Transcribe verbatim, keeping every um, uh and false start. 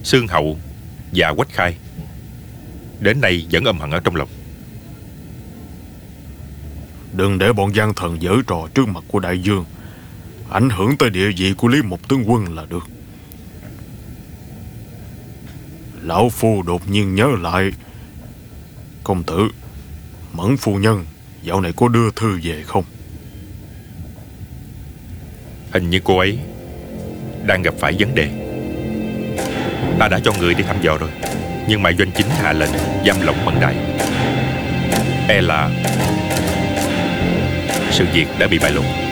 Xương Hậu và Quách Khai đến nay vẫn âm hận ở trong lòng. Đừng để bọn gian thần giở trò trước mặt của đại vương, ảnh hưởng tới địa vị của Lý Mộc tướng quân là được. Lão phu đột nhiên nhớ lại, công tử, Mẫn phu nhân dạo này có đưa thư về không? Hình như cô ấy đang gặp phải vấn đề. Ta đã cho người đi thăm dò rồi, nhưng mà doanh chính hạ lệnh giam lỏng Mẫn Đại. E là sự việc đã bị bại lộ.